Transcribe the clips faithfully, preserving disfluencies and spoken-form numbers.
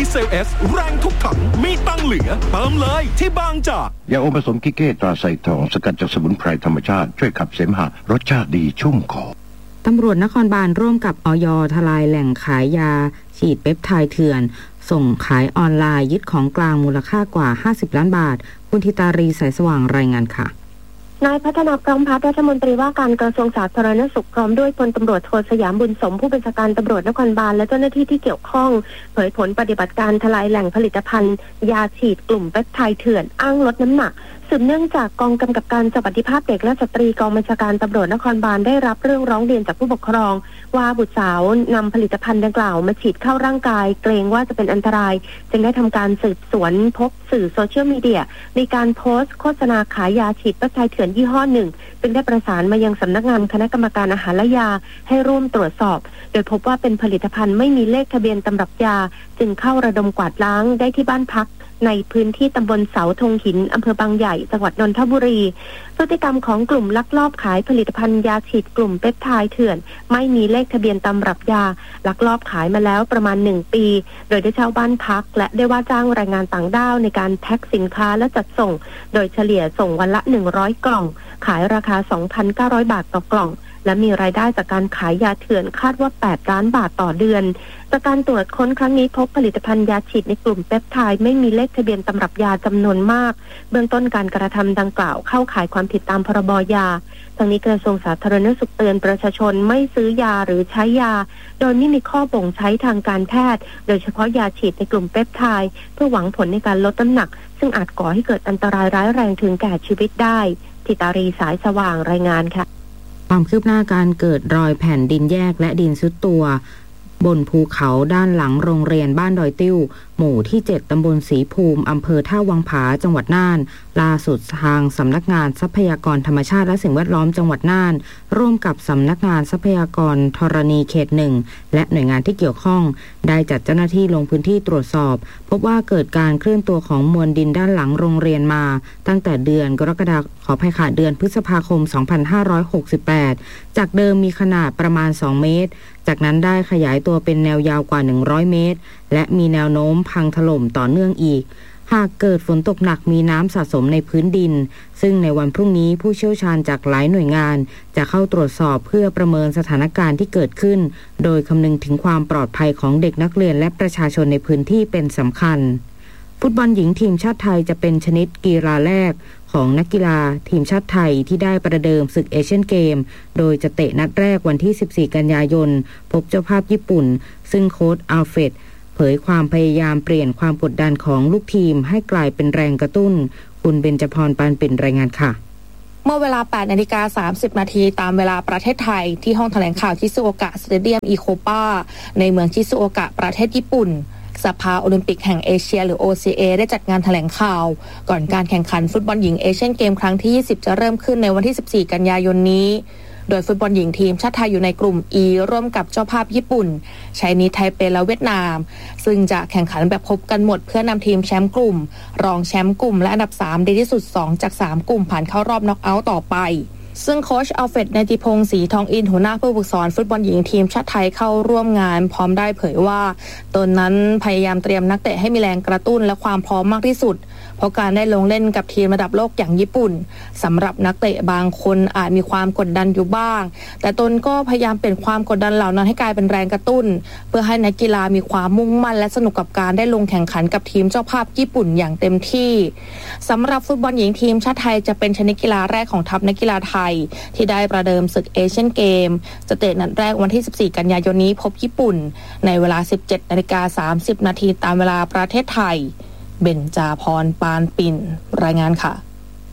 เซล S แรงทุกถังมีตังเหลือเติมเลยที่บางจากยาอมผสมกิเก้ตราไซทองสกัดจากสมุนไพรธรรมชาติช่วยขับเสมหะรสชาติดีชุ่มคอตำรวจนครบาลร่วมกับอย.ทลายแหล่งขายยาฉีดเปปไทด์เถื่อนส่งขายออนไลน์ยึดของกลางมูลค่ากว่าห้าสิบล้านบาทคุณธิตารีสายสว่างรายงานค่ะนายพัฒนาพร้อมพัฒน์รัฐมนตรีว่าการกระทรวงสาธารณสุขพร้อมด้วยพลตำรวจโทสยามบุญสมผู้บัญชาการตำรวจนครบาลและเจ้าหน้าที่ที่เกี่ยวข้องเผยผลปฏิบัติการทลายแหล่งผลิตภัณฑ์ยาฉีดกลุ่มเปปไทด์เถื่อนอ้างลดน้ำหนักสืบเนื่องจากกองกำกับการสวัสดิภาพเด็กและสตรีกองบัญชาการตำรวจนครบาลได้รับเรื่องร้องเรียนจากผู้ปกครองว่าบุตรสาวนำผลิตภัณฑ์ดังกล่าวมาฉีดเข้าร่างกายเกรงว่าจะเป็นอันตรายจึงได้ทำการสืบสวนพบสื่อโซเชียลมีเดียมีการโพสต์โฆษณาขายยาฉีดเปปไทด์เถื่อนยี่ห้อหนึ่งจึงได้ประสานมายังสำนักงานคณะกรรมการอาหารและยาให้ร่วมตรวจสอบโดยพบว่าเป็นผลิตภัณฑ์ไม่มีเลขทะเบียนตำรับยาจึงเข้าระดมกวาดล้างได้ที่บ้านพักในพื้นที่ตำบลเสาธงหินอำเภอบางใหญ่จังหวัดนนทบุรีพฤติกรรมของกลุ่มลักลอบขายผลิตภัณฑ์ยาฉีดกลุ่มเปปไทด์เถื่อนไม่มีเลขทะเบียนตำรับยาลักลอบขายมาแล้วประมาณหนึ่งปีโดยได้เช่าบ้านพักและได้ว่าจ้างแรงงานต่างด้าวในการแพ็คสินค้าและจัดส่งโดยเฉลี่ยส่งวันละหนึ่งร้อยกล่องขายราคา สองพันเก้าร้อย บาทต่อกล่องและมีรายได้จากการขายยาเถื่อนคาดว่าแปดล้านบาทต่อเดือนจากการตรวจค้นครั้งนี้พบผลิตภัณฑ์ยาฉีดในกลุ่มเปปไทด์ไม่มีเลขทะเบียนตำรับยาจำนวนมากเบื้องต้นการกระทำดังกล่าวเข้าข่ายความผิดตามพรบยาทั้งนี้กระทรวงสาธารณสุขเตือนประชาชนไม่ซื้อยาหรือใช้ยาโดยไม่มีข้อบ่งใช้ทางการแพทย์โดยเฉพาะยาฉีดในกลุ่มเปปไทด์เพื่อหวังผลในการลดน้ำหนักซึ่งอาจก่อให้เกิดอันตรายร้ายแรงถึงแก่ชีวิตได้ธิตารีสายสว่างรายงานค่ะความคืบหน้าการเกิดรอยแผ่นดินแยกและดินซุดตัวบนภูเขาด้านหลังโรงเรียนบ้านดอยติ้วหมู่ที่เจ็ดตำบลศรีภูมิอำเภอท่าวังผาจังหวัดน่านล่าสุดทางสำนักงานทรัพยากรธรรมชาติและสิ่งแวดล้อมจังหวัดน่านร่วมกับสำนักงานทรัพยากรธรณีเขตหนึ่งและหน่วยงานที่เกี่ยวข้องได้จัดเจ้าหน้าที่ลงพื้นที่ตรวจสอบพบว่าเกิดการเคลื่อนตัวของมวลดินด้านหลังโรงเรียนมาตั้งแต่เดือนกรกฎาคมขออภัยค่ะเดือนพฤษภาคมสองพันห้าร้อยหกสิบแปดจากเดิมมีขนาดประมาณสองเมตรจากนั้นได้ขยายตัวเป็นแนวยาวกว่าหนึ่งร้อยเมตรและมีแนวโน้มพังถล่มต่อเนื่องอีกหากเกิดฝนตกหนักมีน้ำสะสมในพื้นดินซึ่งในวันพรุ่งนี้ผู้เชี่ยวชาญจากหลายหน่วยงานจะเข้าตรวจสอบเพื่อประเมินสถานการณ์ที่เกิดขึ้นโดยคำนึงถึงความปลอดภัยของเด็กนักเรียนและประชาชนในพื้นที่เป็นสำคัญฟุตบอลหญิงทีมชาติไทยจะเป็นชนิดกีฬาแรกของนักกีฬาทีมชาติไทยที่ได้ประเดิมศึกเอเชียนเกมโดยจะเตะนัดแรกวันที่สิบสี่กันยายนพบเจ้าภาพญี่ปุ่นซึ่งโค้ชอัลเฟรดเผยความพยายามเปลี่ยนความกดดันของลูกทีมให้กลายเป็นแรงกระตุ้นคุณเบญจพรปานเป็นรายงานค่ะเมื่อเวลา แปดนาฬิกาสามสิบนาทีตามเวลาประเทศไทยที่ห้องแถลงข่าวชิซุโอกะสเตเดียมอิโคปาในเมืองชิซุโอกะประเทศญี่ปุ่นสภาโอลิมปิกแห่งเอเชียหรือ โอ ซี เอ ได้จัดงานแถลงข่าวก่อนการแข่งขันฟุตบอลหญิงเอเชียนเกมครั้งที่ยี่สิบจะเริ่มขึ้นในวันที่สิบสี่กันยายนนี้โดยฟุตบอลหญิงทีมชาติไทยอยู่ในกลุ่ม E ร่วมกับเจ้าภาพญี่ปุ่นไชนีสไทเปและเวียดนามซึ่งจะแข่งขันแบบพบกันหมดเพื่อนำทีมแชมป์กลุ่มรองแชมป์กลุ่มและอันดับสามดีที่สุดสองจากสามกลุ่มผ่านเข้ารอบน็อกเอาท์ต่อไปซึ่งโค้ชอัลเฟรด เนติพงษ์ศรีทองอินหัวหน้าผู้ฝึกสอนฟุตบอลหญิงทีมชาติไทยเข้าร่วมงานพร้อมได้เผยว่าตนนั้นพยายามเตรียมนักเตะให้มีแรงกระตุ้นและความพร้อมมากที่สุดเพราะการได้ลงเล่นกับทีมระดับโลกอย่างญี่ปุ่นสำหรับนักเตะบางคนอาจมีความกดดันอยู่บ้างแต่ตนก็พยายามเปลี่ยนความกดดันเหล่านั้นให้กลายเป็นแรงกระตุ้นเพื่อให้นักกีฬามีความมุ่งมั่นและสนุกกับการได้ลงแข่งขันกับทีมเจ้าภาพญี่ปุ่นอย่างเต็มที่สำหรับฟุตบอลหญิงทีมชาติไทยจะเป็นชนิดกีฬาแรกของทัพนักกีฬาไทยที่ได้ประเดิมศึกเอเชียนเกมจะเตะนัดแรกวันที่สิบสี่กันยายนนี้พบญี่ปุ่นในเวลา สิบเจ็ดนาฬิกาสามสิบนาทีตามเวลาประเทศไทยเบญจพรปานปิ่นรายงานค่ะ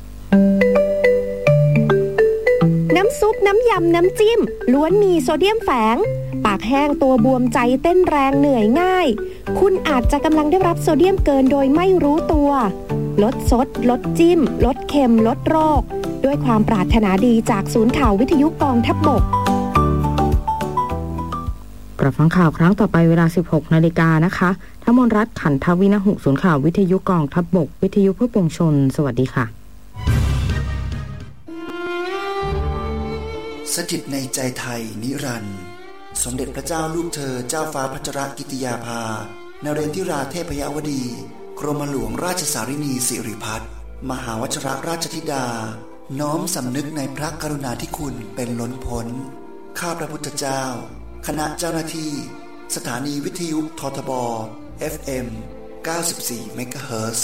น้ำซุปน้ำยำน้ำจิ้มล้วนมีโซเดียมแฝงปากแห้งตัวบวมใจเต้นแรงเหนื่อยง่ายคุณอาจจะกำลังได้รับโซเดียมเกินโดยไม่รู้ตัวลดซดลดจิ้มลดเค็มลดโรคด้วยความปรารถนาดีจากศูนย์ข่าววิทยุกองทัพบกกลับฟังข่าวครั้งต่อไปเวลา สิบหกนาฬิกานะคะทมนรัตน์ขันทวินหุศูนย์ข่าววิทยุกองทัพบกวิทยุเพื่อปวงชนสวัสดีค่ะสถิตในใจไทยนิรันดร์สมเด็จพระเจ้าลูกเธอเจ้าฟ้าพัชรกิติยาภานเรนทิราเทพยวดีกรมหลวงราชสารินีสิริพัฒน์มหาวชิรราชธิดาน้อมสำนึกในพระกรุณาธิคุณเป็นล้นพ้นข้าพระพุทธเจ้าคณะเจ้าหน้าที่สถานีวิทยุททบ เอฟ เอ็ม เก้าสิบสี่ เมกะเฮิรตซ์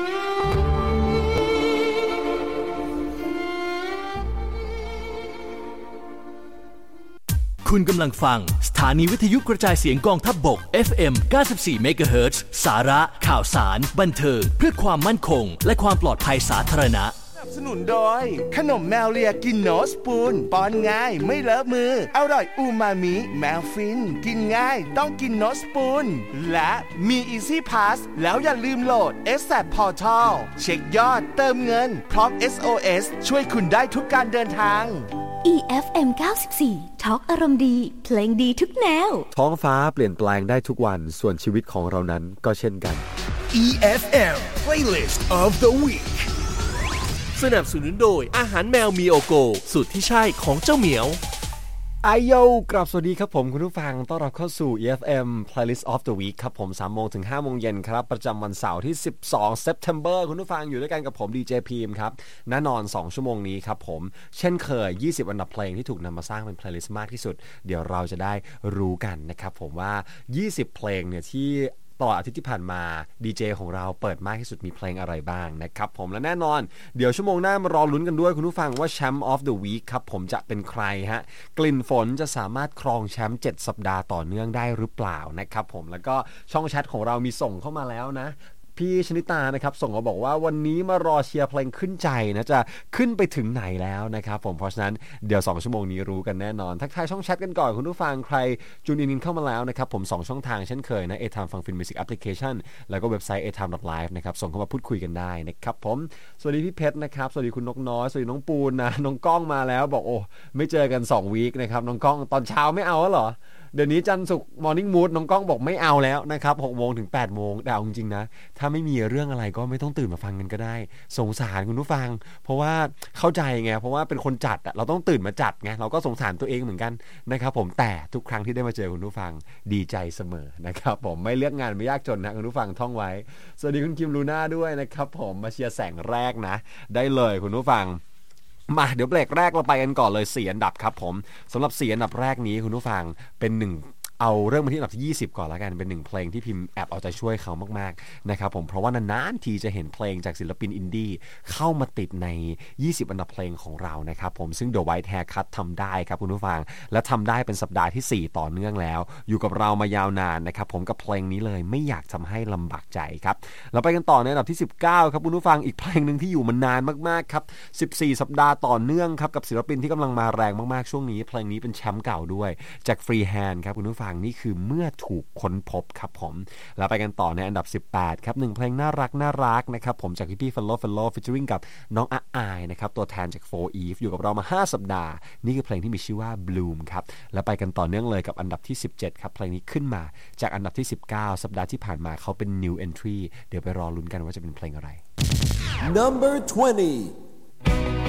คุณกำลังฟังสถานีวิทยุกระจายเสียงกองทัพบก เอฟ เอ็ม เก้าสิบสี่ เมกะเฮิรตซ์ สาระข่าวสารบันเทิงเพื่อความมั่นคงและความปลอดภัยสาธารณะสนับสนุนโดยขนมแมวเลียกินโนสปูนป้อนง่ายไม่เลอะมืออร่อยอูมามิแมวฟินกินง่ายต้องกินโนสปูนและมี Easy Pass แล้วอย่าลืมโหลด เอส แอ พี Portal เช็คยอดเติมเงินพร้อม เอส โอ เอส ช่วยคุณได้ทุกการเดินทางอี เอฟ เอ็ม เก้าสิบสี่ ทอล์กอารมณ์ดีเพลงดีทุกแนวท้องฟ้าเปลี่ยนแปลงได้ทุกวันส่วนชีวิตของเรานั้นก็เช่นกันอี เอฟ เอ็ม Playlist of the Week สนับสนุนโดยอาหารแมวมีโอโกสูตรที่ใช่ของเจ้าเหมียวไอโยกลับสวัสดีครับผมคุณผู้ฟังต้อนรับเข้าสู่ อี เอฟ เอ็ม Playlist of the Week ครับผม สามโมงถึงห้าโมงเย็นครับประจำวันเสาร์ที่สิบสอง September คุณผู้ฟังอยู่ด้วยกันกับผมดีเจพีมครับแน่นอนสองชั่วโมงนี้ครับผมเช่นเคยยี่สิบอันดับเพลงที่ถูกนำมาสร้างเป็น Playlist มากที่สุดเดี๋ยวเราจะได้รู้กันนะครับผมว่ายี่สิบเพลงเนี่ยที่ตลอดอาทิตย์ที่ผ่านมาดีเจของเราเปิดมากที่สุดมีเพลงอะไรบ้างนะครับผมและแน่นอนเดี๋ยวชั่วโมงหน้ามารอลุ้นกันด้วยคุณผู้ฟังว่าแชมป์ of the week ครับผมจะเป็นใครฮะกลิ่นฝนจะสามารถครองแชมป์เจ็ดสัปดาห์ต่อเนื่องได้หรือเปล่านะครับผมแล้วก็ช่องแชทของเรามีส่งเข้ามาแล้วนะพี่ชนิตานะครับส่งมาบอกว่าวันนี้มารอเชียร์เพลงขึ้นใจนะจะขึ้นไปถึงไหนแล้วนะครับผมเพราะฉะนั้นเดี๋ยวสองชั่วโมงนี้รู้กันแน่นอนทักทายช่องแชทกันก่อนคุณผู้ฟังใครจูนอินเข้ามาแล้วนะครับผมสองช่องทางเช่นเคยนะ A-Time ฟังฟินมิวสิกแอปพลิเคชันแล้วก็เว็บไซต์ เอ ไทม์ ดอท ไลฟ์ นะครับส่งเข้ามาพูดคุยกันได้นะครับผมสวัสดีพี่เพชรนะครับสวัสดีคุณนกน้อยสวัสดีน้องปูนนะน้องก้องมาแล้วบอกโอ้ไม่เจอกันสองวีคนะครับน้องก้องตอนเช้าไม่เอาแล้วเหรอเดี๋ยวนี้จันทร์ศุกร์มอร์นิ่งมูดน้องก้องบอกไม่เอาแล้วนะครับหกโมงถึงแปดโมงแต่เอาจริงๆนะถ้าไม่มีเรื่องอะไรก็ไม่ต้องตื่นมาฟังกันก็ได้สงสารคุณผู้ฟังเพราะว่าเข้าใจไงเพราะว่าเป็นคนจัดอะเราต้องตื่นมาจัดไงเราก็สงสารตัวเองเหมือนกันนะครับผมแต่ทุกครั้งที่ได้มาเจอคุณผู้ฟังดีใจเสมอนะครับผมไม่เลือกงานไม่ยากจนนะคุณผู้ฟังท่องไว้สวัสดีคุณคิมลูน่าด้วยนะครับผมมาเชียร์แสงแรกนะได้เลยคุณผู้ฟังมาเดี๋ยวเบรกแรกเราไปกันก่อนเลยสี่อันดับครับผมสำหรับสี่อันดับแรกนี้คุณผู้ฟังเป็นหนึ่งเอาเรื่องมาที่อันดับที่ยี่สิบก่อนละกันเป็นหนึ่งเพลงที่พิมพ์แอบเอาใจช่วยเขามากๆนะครับผมเพราะว่านานๆทีจะเห็นเพลงจากศิลปินอินดี้เข้ามาติดในยี่สิบอันดับเพลงของเรานะครับผมซึ่ง The White Haircut ทำได้ครับคุณผู้ฟังและทำได้เป็นสัปดาห์ที่สี่ต่อเนื่องแล้วอยู่กับเรามายาวนานนะครับผมกับเพลงนี้เลยไม่อยากทำให้ลำบากใจครับเราไปกันต่อในอันดับที่สิบเก้าครับคุณผู้ฟังอีกเพลงนึงที่อยู่มานานมากๆครับสิบสี่สัปดาห์ต่อเนื่องครับกับศิลปินที่กำลังมาแรงมากๆช่วงนี้เพลงนี้เป็นแชมป์เก่าด้วยจากฟรีแฮนด์ครับคุณผู้ฟังนี่คือเมื่อถูกค้นพบครับผมแล้วไปกันต่อในอันดับสิบแปดครับหนึ่งเพลงน่ารักน่ารักนะครับผมจากพี่ๆ Follow Follow featuring กับน้องอาอายนะครับตัวแทนจาก โฟร์ Eve อยู่กับเรามาห้าสัปดาห์นี่คือเพลงที่มีชื่อว่า Bloom ครับแล้วไปกันต่อเนื่องเลยกับอันดับที่สิบเจ็ดครับเพลงนี้ขึ้นมาจากอันดับที่สิบเก้าสัปดาห์ที่ผ่านมาเขาเป็น New Entry เดี๋ยวไปรอลุ้นกันว่าจะเป็นเพลงอะไร Number twenty